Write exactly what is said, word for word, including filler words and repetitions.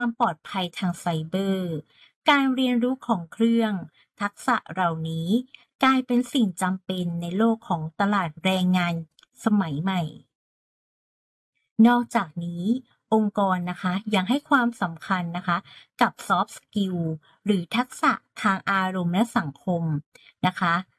ความปลอดภัยทางไซเบอร์ การเรียนรู้ของเครื่อง ทักษะเหล่านี้กลายเป็นสิ่งจำเป็นในโลกของตลาดแรงงานสมัยใหม่ นอกจากนี้องค์กรนะคะยังให้ความสำคัญนะคะกับ Soft Skill หรือทักษะทางอารมณ์และสังคมนะคะ